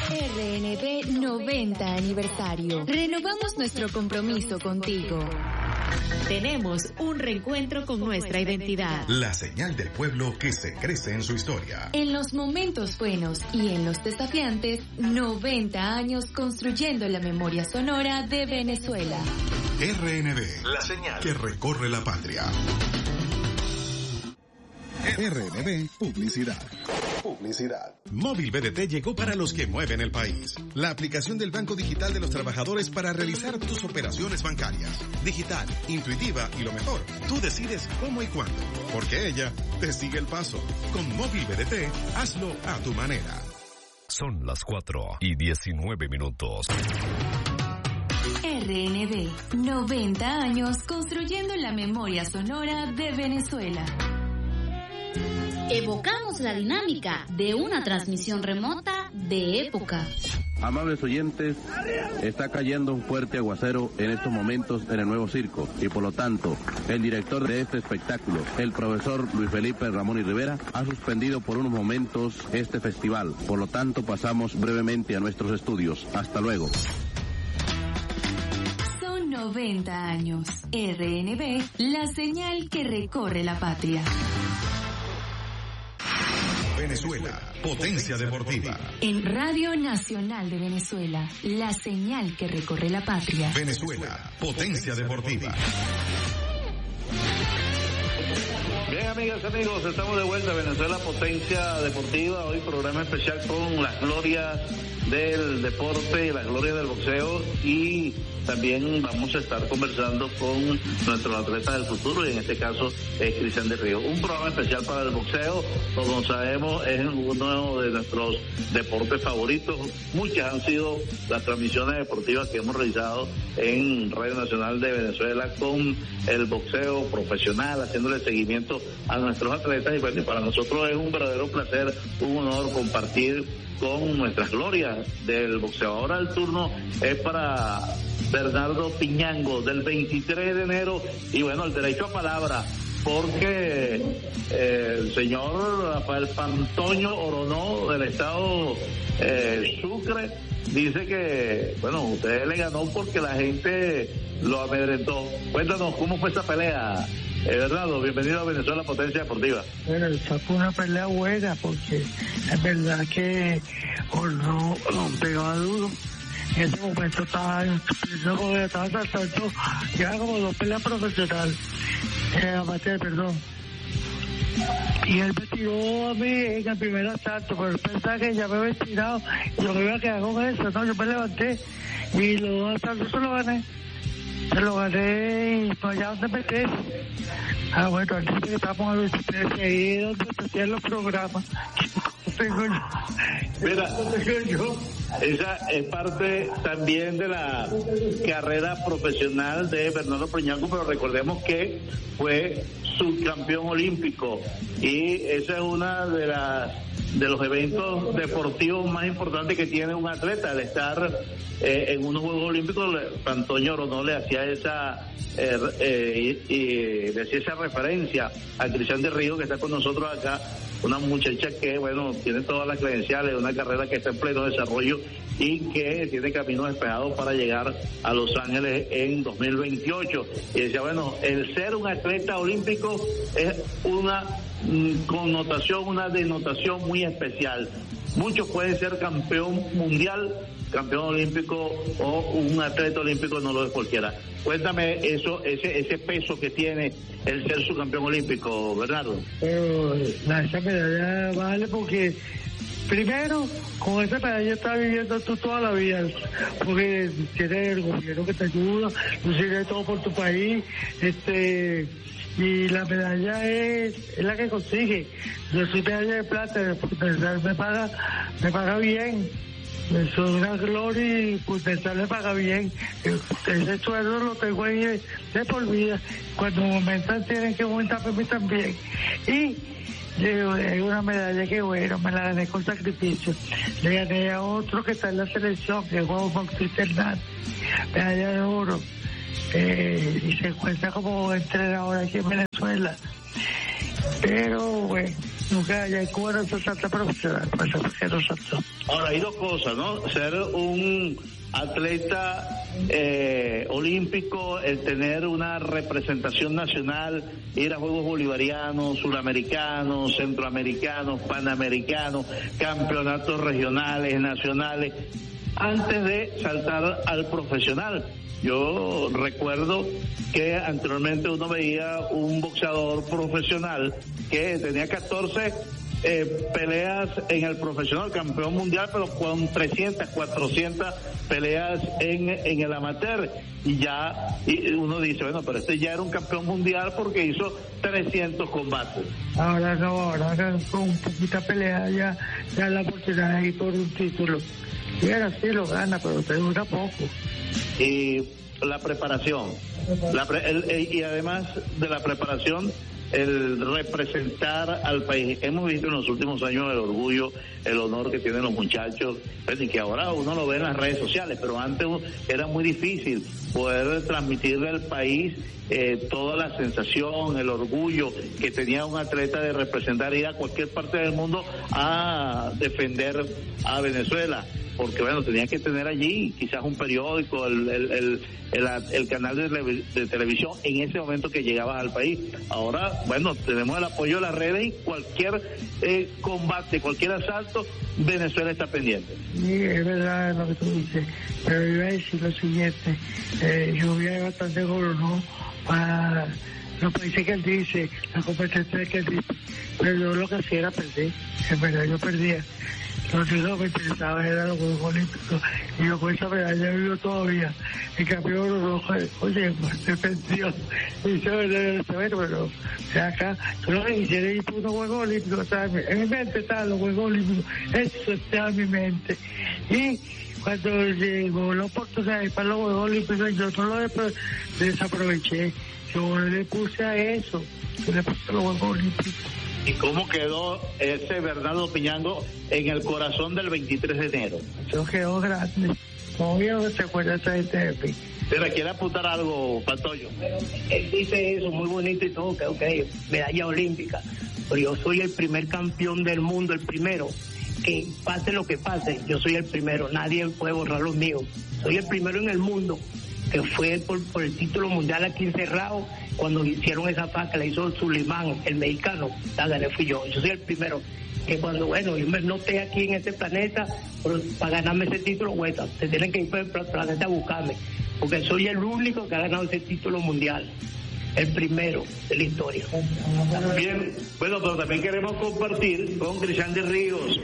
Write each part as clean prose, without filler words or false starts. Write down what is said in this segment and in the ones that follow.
RNB 90 aniversario. Renovamos nuestro compromiso contigo. Tenemos un reencuentro con nuestra identidad. La señal del pueblo que se crece en su historia. En los momentos buenos y en los desafiantes, 90 años construyendo la memoria sonora de Venezuela. RNB, la señal que recorre la patria. RNB Publicidad. Móvil BDT llegó para los que mueven el país. La aplicación del Banco Digital de los Trabajadores para realizar tus operaciones bancarias. Digital, intuitiva y lo mejor, tú decides cómo y cuándo, porque ella te sigue el paso. Con Móvil BDT, hazlo a tu manera. Son las 4:19. RNB, 90 años construyendo la memoria sonora de Venezuela. Evocamos la dinámica de una transmisión remota de época. Amables oyentes, está cayendo un fuerte aguacero en estos momentos en el nuevo circo y por lo tanto el director de este espectáculo, el profesor Luis Felipe Ramón y Rivera, ha suspendido por unos momentos este festival. Por lo tanto pasamos brevemente a nuestros estudios. Hasta luego. Son 90 años. RNB, la señal que recorre la patria. Venezuela, potencia deportiva. En Radio Nacional de Venezuela, la señal que recorre la patria. Venezuela, potencia deportiva. Bien, amigas y amigos, estamos de vuelta a Venezuela, potencia deportiva. Hoy programa especial con las glorias del deporte y las glorias del boxeo, y también vamos a estar conversando con nuestros atletas del futuro, y en este caso es Cristian del Río. Un programa especial para el boxeo, como sabemos es uno de nuestros deportes favoritos. Muchas han sido las transmisiones deportivas que hemos realizado en Radio Nacional de Venezuela con el boxeo profesional, haciéndole seguimiento a nuestros atletas, y bueno, para nosotros es un verdadero placer, un honor compartir con nuestras glorias del boxeo. Ahora el turno es para Bernardo Piñango, del 23 de enero, y bueno, el derecho a palabra, porque el señor Rafael Pantoño Oronó del estado Sucre dice que, bueno, usted le ganó porque la gente lo amedrentó. Cuéntanos, ¿cómo fue esa pelea? Bernardo, bienvenido a Venezuela, potencia deportiva. Bueno, esa fue una pelea buena, porque es verdad que Oronó pegaba duro. En ese momento estaba saltando, ya como 2 peleas profesionales, amateur, perdón. Y él me tiró a mí en el primer asalto, pero él pensaba que ya me había tirado y yo me iba a quedar con eso, ¿no? Yo me levanté y los 2 asaltos se lo gané y no allá donde meter. Bueno, así que estamos a ver si ahí es donde se hacían los programas. Tengo yo. Mira, esa es parte también de la carrera profesional de Bernardo Piñango, pero recordemos que fue subcampeón olímpico, y esa es una de los eventos deportivos más importantes que tiene un atleta, al estar en unos Juegos Olímpicos. Antonio Oronó le hacía esa referencia a Cristian del Río, que está con nosotros acá, una muchacha que, bueno, tiene todas las credenciales, una carrera que está en pleno desarrollo y que tiene camino despejado para llegar a Los Ángeles en 2028. Y decía, bueno, el ser un atleta olímpico es una connotación, una denotación muy especial. Muchos pueden ser campeón mundial, campeón olímpico o un atleta olímpico, no lo es cualquiera. Cuéntame eso, ese peso que tiene el ser su campeón olímpico, Bernardo. Esa medalla vale porque, primero, con esa medalla estás viviendo tú toda la vida, porque tienes el gobierno que te ayuda, tú sirves todo por tu país, y la medalla es la que consigue. Yo soy medalla de plata, me paga bien. Eso es una gloria, y pues le paga bien. Ese sueldo lo tengo ahí de por vida. Cuando aumentan tienen que aumentar para mí también. Y es una medalla que, bueno, me la gané con sacrificio. Le gané a otro que está en la selección, que es Juan Bautista Hernández, medalla de oro. Y se encuentra como entrenador aquí en Venezuela. Pero bueno, nunca ya en Cuba no se salta profesional, pues porque no saltó. Ahora, hay dos cosas, ¿no? Ser un atleta olímpico, el tener una representación nacional, ir a Juegos Bolivarianos, Suramericanos, Centroamericanos, Panamericanos, campeonatos regionales, nacionales, antes de saltar al profesional. Yo recuerdo que anteriormente uno veía un boxeador profesional que tenía 14 peleas en el profesional, campeón mundial, pero con 300, 400 peleas en el amateur, y uno dice, bueno, pero este ya era un campeón mundial porque hizo 300 combates. Ahora no, ahora con poquita pelea ya la oportunidad de ir por un título. Y ahora sí lo gana, pero te dura poco. Y la preparación, y además de la preparación, el representar al país. Hemos visto en los últimos años el orgullo, el honor que tienen los muchachos, y que ahora uno lo ve en las redes sociales, pero antes era muy difícil poder transmitirle al país toda la sensación, el orgullo que tenía un atleta de representar, ir a cualquier parte del mundo a defender a Venezuela, porque bueno, tenía que tener allí quizás un periódico, el canal de televisión en ese momento que llegabas al país. Ahora, bueno, tenemos el apoyo de las redes y cualquier combate, cualquier asalto, Venezuela está pendiente. Sí, es verdad lo que tú dices, pero yo iba a decir lo siguiente, yo voy a bastante gordo, ¿no? Para los países que él dice, la competencia que él dice, pero yo lo que hacía era perder, en verdad yo perdía. Lo que no me interesaba era los Juegos Olímpicos, y yo con esa medalla vivo todavía. En cambio, oye, se perdió, y se ve, pero o sea, acá, yo lo que quisiera ir por unos Juegos Olímpicos, ¿sabes? En mi mente están los Juegos Olímpicos, eso está en mi mente. Y cuando llegó la oportunidad de ir para los Juegos Olímpicos, yo no lo desaproveché, yo le puse a eso, yo le puse a los Juegos Olímpicos. ¿Y cómo quedó ese Bernardo Piñango en el corazón del 23 de enero? Eso quedó grande. Como bien no se acuerda esa gente de mí. ¿Te le quiere apuntar algo, Pantoyo? Él dice eso, muy bonito y todo, que medalla olímpica. Pero yo soy el primer campeón del mundo, el primero. Que pase lo que pase, yo soy el primero. Nadie puede borrar los míos. Soy el primero en el mundo que fue por el título mundial aquí encerrado. Cuando hicieron esa faca, la hizo Sulimán, el mexicano, la gané fui yo. Yo soy el primero. Que cuando, bueno, yo me noté aquí en este planeta, para ganarme ese título, bueno, se tienen que ir para el planeta a buscarme. Porque soy el único que ha ganado ese título mundial. El primero de la historia. Bien, bueno, pero también queremos compartir con Crisandy Ríos,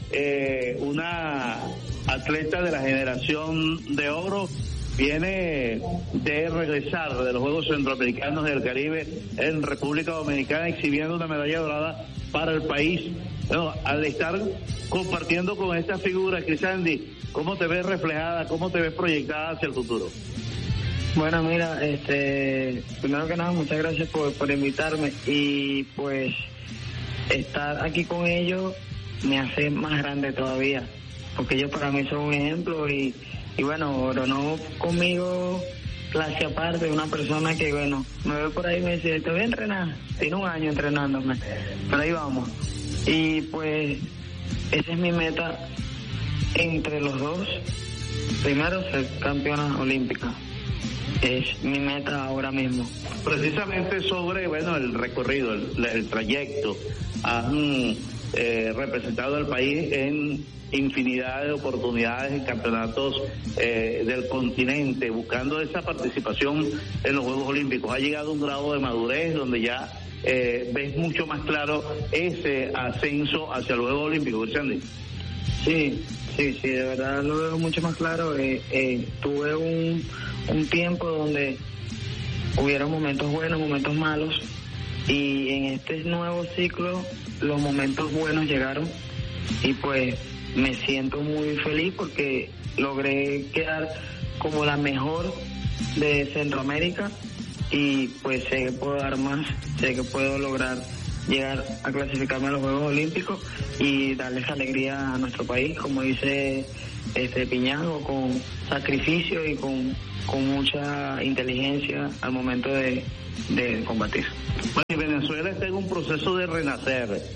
una atleta de la generación de oro. Viene de regresar de los Juegos Centroamericanos del Caribe en República Dominicana, exhibiendo una medalla dorada para el país. Bueno, al estar compartiendo con esta figura, Crisandy, ¿cómo te ves reflejada, cómo te ves proyectada hacia el futuro? Bueno, mira, primero que nada, muchas gracias por invitarme, y pues estar aquí con ellos me hace más grande todavía, porque ellos para mí son un ejemplo, y bueno, Orono conmigo, clase aparte, una persona que, bueno, me ve por ahí y me dice, te voy a entrenar, tiene un año entrenándome, pero ahí vamos. Y pues, esa es mi meta entre los dos. Primero, ser campeona olímpica. Es mi meta ahora mismo. Precisamente sobre, bueno, el recorrido, el trayecto, han representado al país en infinidad de oportunidades en campeonatos del continente, buscando esa participación en los Juegos Olímpicos. Ha llegado a un grado de madurez donde ya ves mucho más claro ese ascenso hacia los Juegos Olímpicos, Sandy. Sí, de verdad lo veo mucho más claro. Tuve un tiempo donde hubieron momentos buenos, momentos malos, y en este nuevo ciclo los momentos buenos llegaron, y pues me siento muy feliz porque logré quedar como la mejor de Centroamérica, y pues sé que puedo dar más, sé que puedo lograr llegar a clasificarme a los Juegos Olímpicos y darles alegría a nuestro país, como dice Piñango, con sacrificio y con mucha inteligencia al momento de combatir. Bueno, y Venezuela está en un proceso de renacer.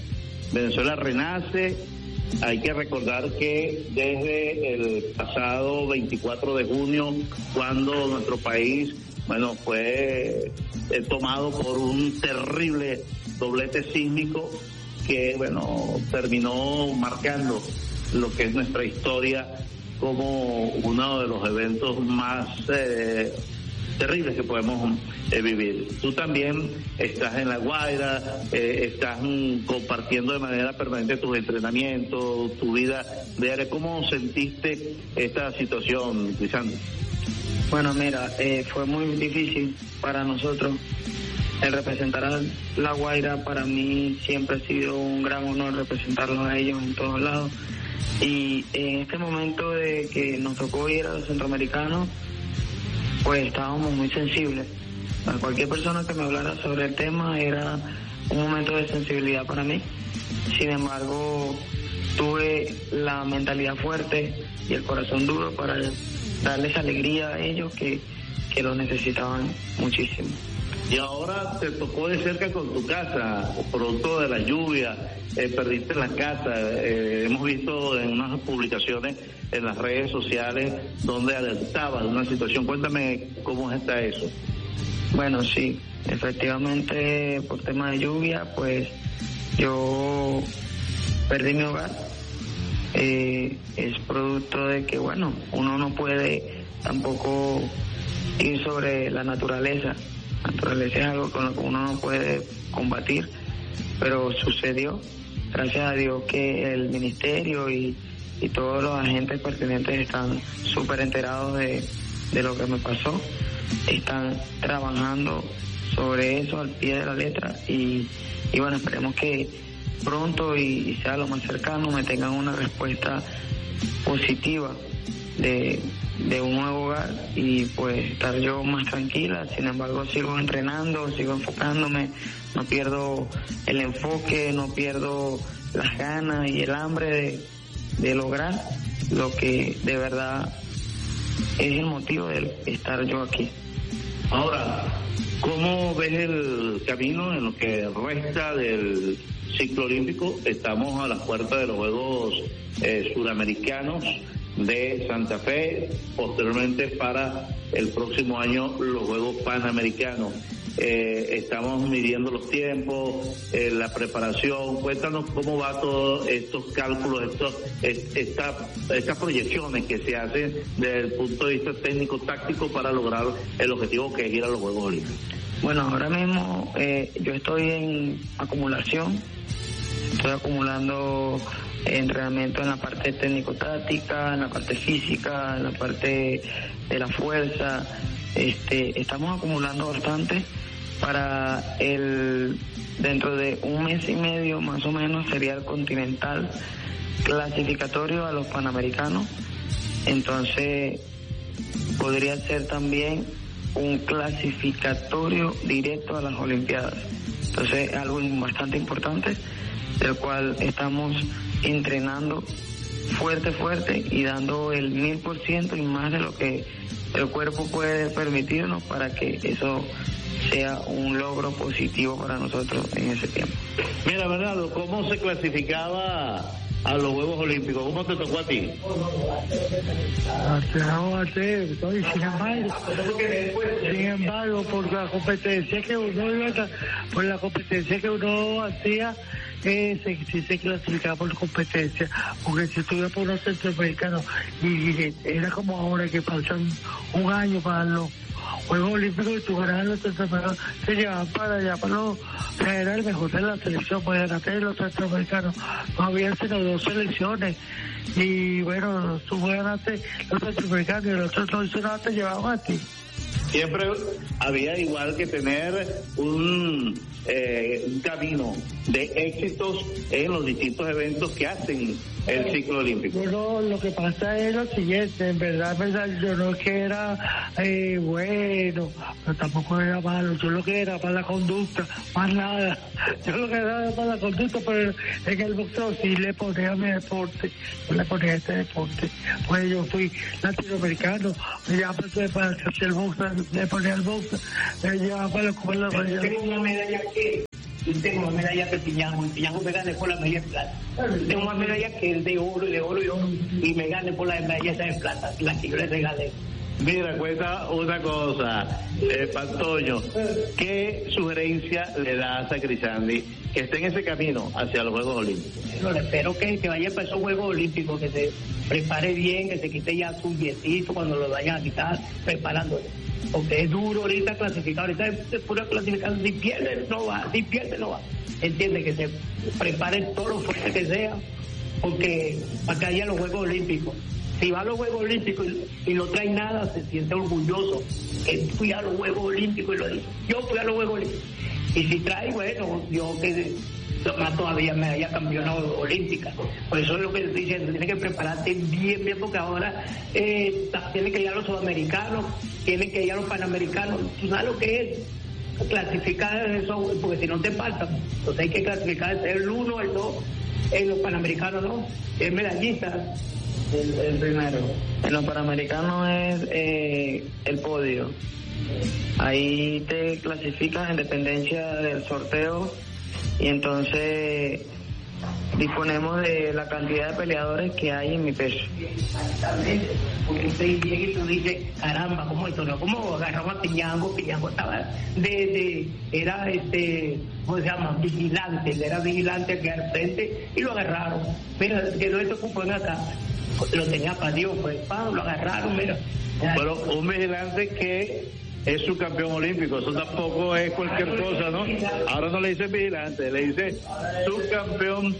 Venezuela renace. Hay que recordar que desde el pasado 24 de junio, cuando nuestro país, fue tomado por un terrible doblete sísmico que, terminó marcando lo que es nuestra historia como uno de los eventos más terribles que podemos vivir. Tú también estás en La Guaira, estás compartiendo de manera permanente tus entrenamientos, tu vida diaria. ¿Cómo sentiste esta situación, Lisandro? Bueno, mira, fue muy difícil para nosotros. El representar a La Guaira para mí siempre ha sido un gran honor representarlos a ellos en todos lados. Y en este momento de que nos tocó ir a los centroamericanos, pues estábamos muy sensibles. A cualquier persona que me hablara sobre el tema era un momento de sensibilidad para mí. Sin embargo, tuve la mentalidad fuerte y el corazón duro para darles alegría a ellos que lo necesitaban muchísimo. Y ahora te tocó de cerca con tu casa, producto de la lluvia, perdiste la casa. Hemos visto en unas publicaciones en las redes sociales donde alertaba de una situación. Cuéntame cómo está eso. Bueno, sí, efectivamente por tema de lluvia, pues yo perdí mi hogar. Es producto de que, uno no puede tampoco ir sobre la naturaleza. La naturaleza es algo con lo que uno no puede combatir, pero sucedió. Gracias a Dios que el ministerio y todos los agentes pertinentes están súper enterados de lo que me pasó. Están trabajando sobre eso al pie de la letra y esperemos que pronto y sea lo más cercano me tengan una respuesta positiva de un nuevo hogar y pues estar yo más tranquila. Sin embargo, sigo entrenando, sigo enfocándome, no pierdo el enfoque, no pierdo las ganas y el hambre de lograr lo que de verdad es el motivo de estar yo aquí. Ahora, ¿cómo ves el camino en lo que resta del ciclo olímpico? Estamos a las puertas de los Juegos Suramericanos de Santa Fe, posteriormente para el próximo año los Juegos Panamericanos. Estamos midiendo los tiempos, la preparación. Cuéntanos cómo va todos estos cálculos, estas proyecciones que se hacen desde el punto de vista técnico-táctico para lograr el objetivo que es ir a los Juegos Olímpicos. Bueno, ahora mismo yo estoy en acumulación, estoy acumulando entrenamiento en la parte técnico-táctica, en la parte física, en la parte de la fuerza. Estamos acumulando bastante para dentro de un mes y medio más o menos sería el continental clasificatorio a los Panamericanos. Entonces podría ser también un clasificatorio directo a las Olimpiadas. Entonces algo bastante importante, del cual estamos entrenando fuerte y dando el 1000% y más de lo que el cuerpo puede permitirnos para que eso sea un logro positivo para nosotros en ese tiempo. Mira, Bernardo, ¿cómo se clasificaba a los Juegos Olímpicos? ¿Cómo te tocó a ti? Sin embargo, por la competencia que uno hacía, sí se clasificaba por competencia, porque si estuviera por los centroamericanos y era como ahora que pasan un año para los Juegos Olímpicos y tú ganas los centroamericanos, se llevaban para allá, era el mejor de la selección, pues ganaste los centroamericanos, no había sino 2 selecciones y tú ganaste los centroamericanos y los otros no te llevaban a ti. Siempre había igual que tener un camino de éxitos en los distintos eventos que hacen el ciclo olímpico. Bueno, lo que pasa es lo siguiente, en verdad, yo no que era bueno, pero tampoco era malo, yo lo que era para la conducta, más nada. Yo lo que era para la conducta, pero en el boxeo sí le ponía a mi deporte, yo le ponía este deporte. Pues yo fui latinoamericano, me llevaba para hacer el boxeo, le ponía el boxeo, me llevaba para la escuela. Yo tengo más medallas que Piñango, y Piñango me gane por la medalla de plata. Tengo más medallas que el de oro, y me gane por la medalla esa de plata, la que yo le regalé. Mira, cuenta una cosa, Pantoño, ¿qué sugerencia le das a Crisandy que esté en ese camino hacia los Juegos Olímpicos? Bueno, le espero que vaya para esos Juegos Olímpicos, que se prepare bien, que se quite ya su vietito cuando lo vayan a quitar, preparándole. Porque es duro ahorita clasificar, ahorita es pura clasificación, si pierde no va. Entiende, que se prepare todo lo fuerte que sea, porque para que haya los Juegos Olímpicos. Si va a los Juegos Olímpicos y no trae nada, se siente orgulloso. Que fui a los Juegos Olímpicos y lo dice. Yo fui a los Juegos Olímpicos. Y si trae, bueno, yo que más todavía me haya campeona olímpica. Por eso es lo que estoy diciendo, tiene que prepararte bien, porque ahora tiene que ir a los sudamericanos, tiene que ir a los panamericanos. ¿Tú sabes lo que es? Clasificar eso, porque si no te faltan. Entonces hay que clasificar el 1, el 2, en los panamericanos, ¿no? Es medallista. El primero. En los panamericanos es el podio. Ahí te clasificas en dependencia del sorteo y entonces disponemos de la cantidad de peleadores que hay en mi peso. Exactamente, porque usted llega y tú dices, caramba, ¿cómo esto? No, ¿cómo agarramos a Piñango? Piñango estaba era ¿cómo se llama? Vigilante, él era vigilante aquí al frente y lo agarraron. Mira, quedó este cupo en acá. Lo tenía para Dios, pues, lo agarraron, mira. Pero un vigilante que es su campeón olímpico, eso tampoco es cualquier cosa, ¿no? Ahora no le dice vigilante, le dice subcampeón.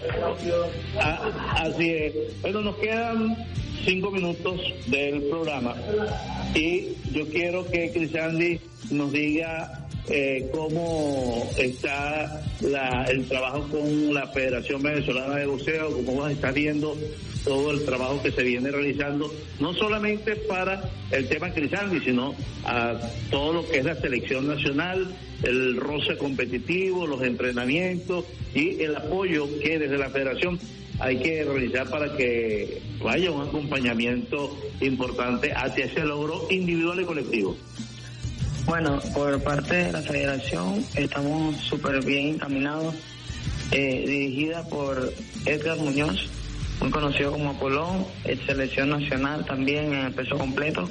Así es. Bueno, nos quedan 5 minutos del programa y yo quiero que Crisandy nos diga cómo está el trabajo con la Federación Venezolana de Boxeo, cómo está viendo todo el trabajo que se viene realizando, no solamente para el tema Crisandy, sino a todo lo que es la selección nacional, el roce competitivo, los entrenamientos y el apoyo que desde la Federación hay que realizar para que vaya un acompañamiento importante hacia ese logro individual y colectivo. Bueno, por parte de la Federación estamos súper bien encaminados, dirigida por Edgar Muñoz, muy conocido como Apolón, selección nacional también en el peso completo.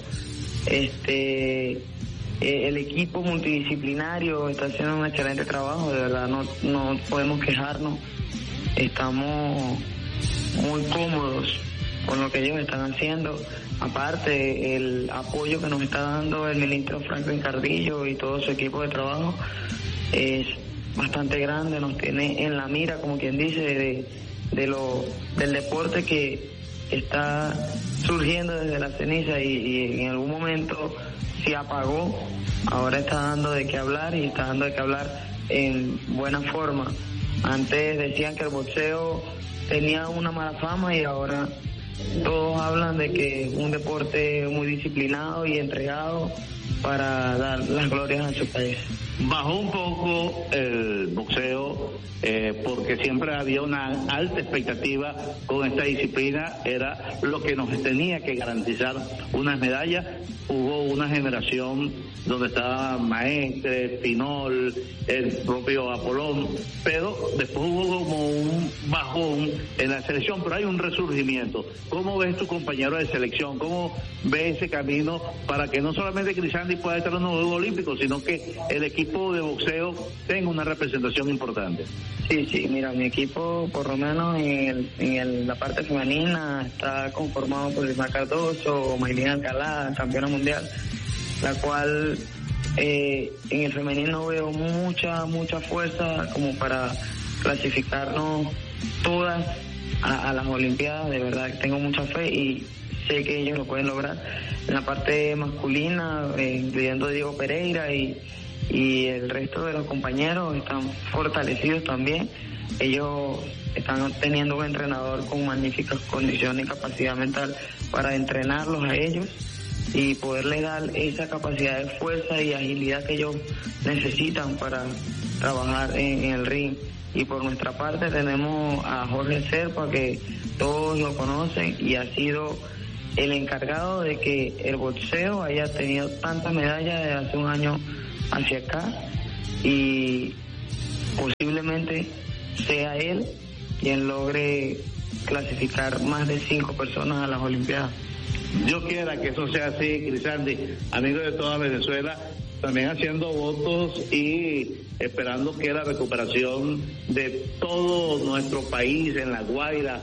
El equipo multidisciplinario está haciendo un excelente trabajo, de verdad no podemos quejarnos, estamos muy cómodos con lo que ellos están haciendo. Aparte, el apoyo que nos está dando el ministro Franklin Cardillo y todo su equipo de trabajo es bastante grande, nos tiene en la mira, como quien dice, del deporte que está surgiendo desde la ceniza y en algún momento se apagó, ahora está dando de qué hablar y está dando de qué hablar en buena forma. Antes decían que el boxeo tenía una mala fama y ahora todos hablan de que es un deporte muy disciplinado y entregado para dar las glorias a su país. Bajó un poco el boxeo porque siempre había una alta expectativa con esta disciplina, era lo que nos tenía que garantizar unas medallas. Hubo una generación donde estaba Maestre, Pinol, el propio Apolón, pero después hubo como un bajón en la selección, pero hay un resurgimiento. ¿Cómo ves tu compañero de selección? ¿Cómo ves ese camino para que no solamente Crisandy pueda estar en los Juegos Olímpicos, sino que el equipo de boxeo tenga una representación importante? Sí, mira, mi equipo, por lo menos en la parte femenina, está conformado por Ismael Cardoso, Maylin Alcalá, campeona mundial, la cual en el femenino veo mucha fuerza como para clasificarnos todas a las Olimpiadas. De verdad que tengo mucha fe y sé que ellos lo pueden lograr. En la parte masculina, incluyendo Diego Pereira y el resto de los compañeros están fortalecidos también. Ellos están teniendo un entrenador con magníficas condiciones y capacidad mental para entrenarlos a ellos y poderles dar esa capacidad de fuerza y agilidad que ellos necesitan para trabajar en el ring. Y por nuestra parte tenemos a Jorge Serpa, que todos lo conocen y ha sido el encargado de que el boxeo haya tenido tantas medallas desde hace un año hacia acá, y posiblemente sea él quien logre clasificar más de 5 personas a las Olimpiadas. Dios quiera que eso sea así, Crisandy, amigo de toda Venezuela, también haciendo votos y esperando que la recuperación de todo nuestro país en La Guaira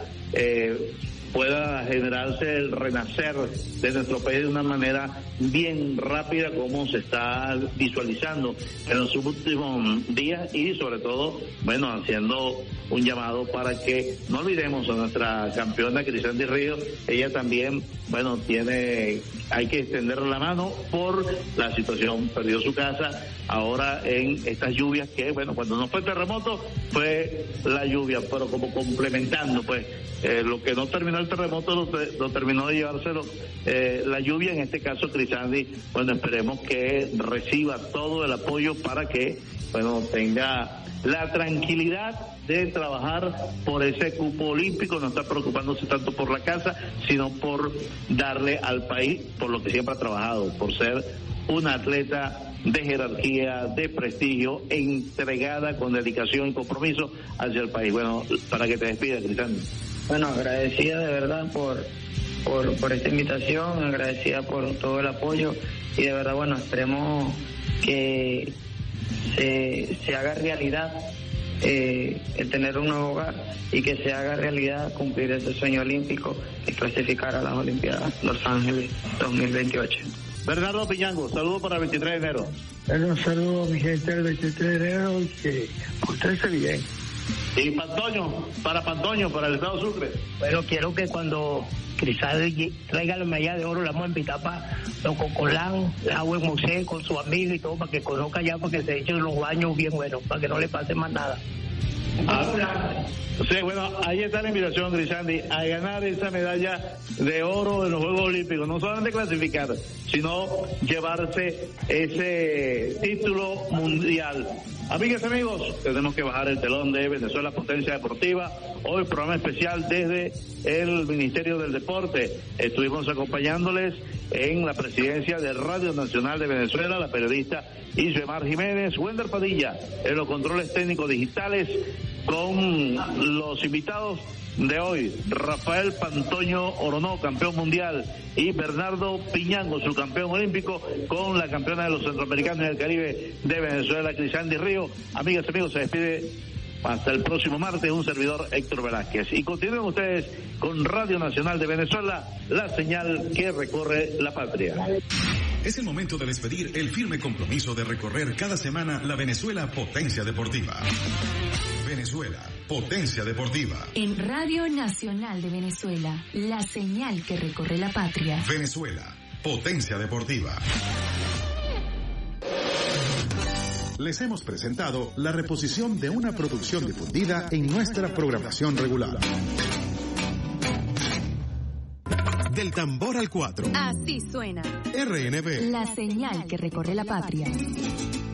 pueda generarse el renacer de nuestro país de una manera bien rápida como se está visualizando en los últimos días y sobre todo, bueno, haciendo un llamado para que no olvidemos a nuestra campeona Crisandy Ríos. Ella también, bueno, hay que extenderle la mano por la situación, perdió su casa ahora en estas lluvias que, bueno, cuando no fue terremoto fue la lluvia, pero como complementando, pues, lo que no terminó el terremoto lo terminó de llevárselo la lluvia, en este caso Crisandy, bueno, esperemos que reciba todo el apoyo para que, bueno, tenga la tranquilidad de trabajar por ese cupo olímpico, no está preocupándose tanto por la casa, sino por darle al país por lo que siempre ha trabajado, por ser una atleta de jerarquía, de prestigio, entregada con dedicación y compromiso hacia el país. Bueno, para que te despidas, Crisandy. Bueno, agradecida de verdad por esta invitación, agradecida por todo el apoyo y de verdad, bueno, esperemos que se haga realidad el tener un nuevo hogar y que se haga realidad cumplir ese sueño olímpico y clasificar a las Olimpiadas Los Ángeles 2028. Bernardo Piñango, saludos para el 23 de enero. Bueno, un saludo a mi gente del 23 de enero y que portense bien. Y Pantoño, para el Estado Sucre. Bueno, quiero que cuando Crisandy traiga la medalla de oro, la vamos a invitar para los Cocolán, la agua en Mosé, con su amigo y todo, para que conozca ya, para que se echen los baños bien buenos, para que no le pase más nada. Sí, bueno, ahí está la invitación, Crisandy, a ganar esa medalla de oro en los Juegos Olímpicos, no solamente clasificar, sino llevarse ese título mundial. Amigas y amigos, tenemos que bajar el telón de Venezuela Potencia Deportiva. Hoy programa especial desde el Ministerio del Deporte. Estuvimos acompañándoles en la presidencia de Radio Nacional de Venezuela, la periodista Ismael Jiménez, Wender Padilla, en los controles técnicos digitales, con los invitados de hoy, Rafael Pantoño Oronó, campeón mundial, y Bernardo Piñango, su campeón olímpico, con la campeona de los centroamericanos y del Caribe de Venezuela, Crisandy Ríos. Amigas y amigos, se despide hasta el próximo martes un servidor, Héctor Velázquez. Y continúen ustedes con Radio Nacional de Venezuela, la señal que recorre la patria. Es el momento de despedir el firme compromiso de recorrer cada semana la Venezuela Potencia Deportiva. Venezuela, Potencia Deportiva. En Radio Nacional de Venezuela, la señal que recorre la patria. Venezuela, Potencia Deportiva. Les hemos presentado la reposición de una producción difundida en nuestra programación regular. Del tambor al 4. Así suena. RNB. La señal que recorre la patria.